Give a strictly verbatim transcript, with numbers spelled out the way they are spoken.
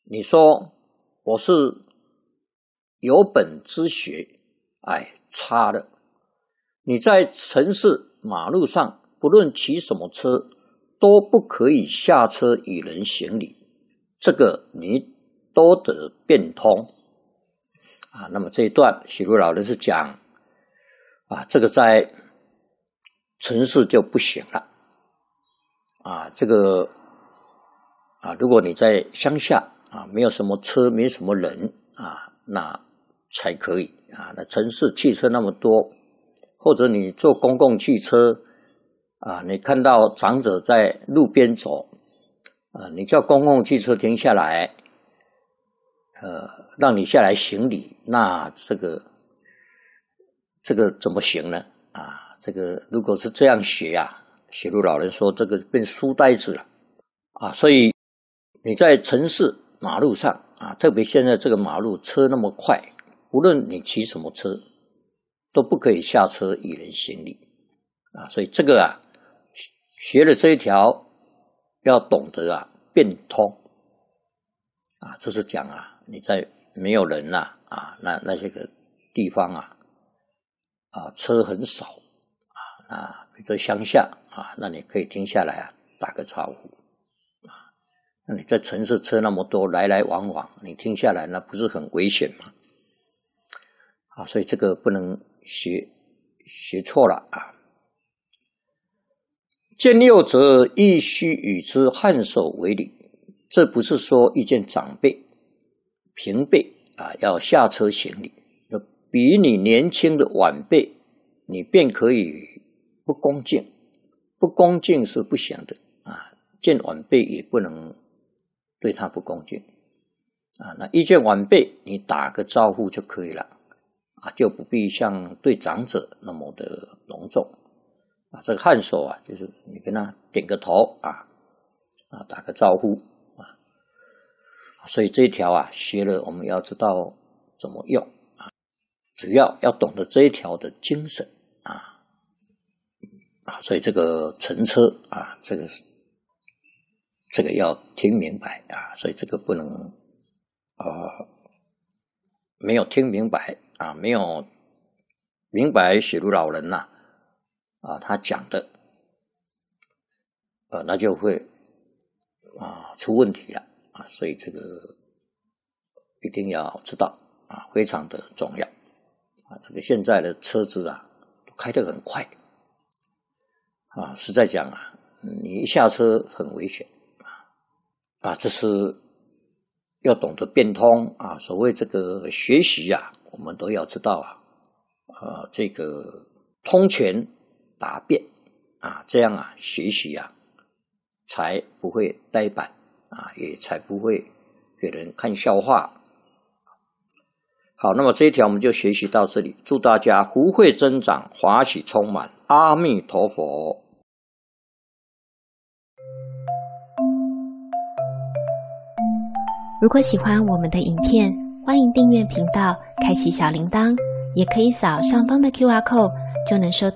你说我是有本之学，哎，差了。你在城市马路上，不论骑什么车，都不可以下车与人行礼，这个你都得变通啊。那么这一段喜如老人是讲啊，这个在城市就不行了啊。这个啊，如果你在乡下啊，没有什么车，没什么人啊，那才可以啊。那城市汽车那么多，或者你坐公共汽车啊，你看到长者在路边走啊，你叫公共汽车停下来，呃，让你下来行礼，那这个这个怎么行呢？啊，这个如果是这样学啊，写路老人说这个变书呆子了啊。所以你在城市马路上啊，特别现在这个马路车那么快，无论你骑什么车，都不可以下车与人行礼啊。所以这个啊，学了这一条要懂得啊变通啊，这是讲啊你在没有人呐 啊, 啊那那些个地方啊啊车很少啊，那比如说乡下啊，那你可以停下来啊打个招呼啊。那你在城市车那么多来来往往，你停下来那不是很危险吗？啊，所以这个不能学学错了啊。见幼者亦须与之颔首为礼，这不是说遇见长辈平辈啊要下车行礼，比你年轻的晚辈，你便可以不恭敬，不恭敬是不行的啊。见晚辈也不能对他不恭敬啊。那遇见晚辈，你打个招呼就可以了啊，就不必像对长者那么的隆重啊。这个颔首啊，就是你跟他点个头啊，啊，打个招呼啊。所以这一条啊，学了我们要知道怎么用啊，只要要懂得这一条的精神啊啊。所以这个乘车啊，这个这个要听明白啊，所以这个不能呃没有听明白啊，没有明白写如老人呐 啊, 啊他讲的，呃那就会啊出问题了啊。所以这个一定要知道啊，非常的重要啊。这个现在的车子啊开得很快啊，实在讲啊，你一下车很危险啊，这是要懂得变通啊。所谓这个学习啊，我们都要知道啊，呃，这个通权达变啊，这样啊学习啊才不会呆板啊，也才不会给人看笑话。好，那么这一条我们就学习到这里，祝大家福慧增长，华喜充满，阿弥陀佛。 如果喜欢我们的影片，欢迎订阅频道，开启小铃铛，也可以扫上方的 Q R code， 就能收到